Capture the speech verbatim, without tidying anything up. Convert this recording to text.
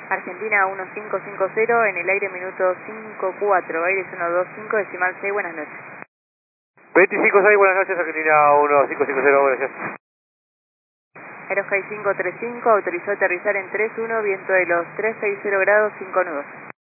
Argentina uno cinco cinco cero, en el aire minuto cinco cuatro, aire uno dos cinco, decimal seis, buenas noches. veinticinco seis, buenas noches, Argentina uno cinco cinco cero, gracias. Aerosky cinco tres cinco, autorizó aterrizar en tres uno, viento de los trescientos sesenta grados, cinco nudos.